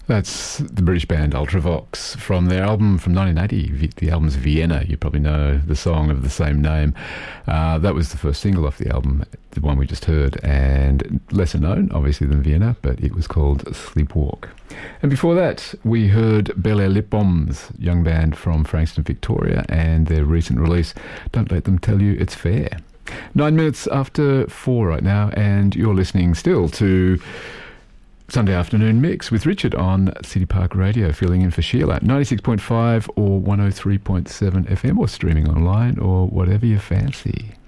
That's the British band Ultravox from their album from 1980. The album's Vienna. You probably know the song of the same name. That was the first single off the album, the one we just heard, and lesser known, obviously, than Vienna, but it was called Sleepwalk. And before that, we heard Bel Air Lip Bombs, young band from Frankston, Victoria, and their recent release, Don't Let Them Tell You It's Fair. 9 minutes after 4 right now, and you're listening still to Sunday Afternoon Mix with Richard on City Park Radio, filling in for Sheila. 96.5 or 103.7 FM, or streaming online, or whatever you fancy.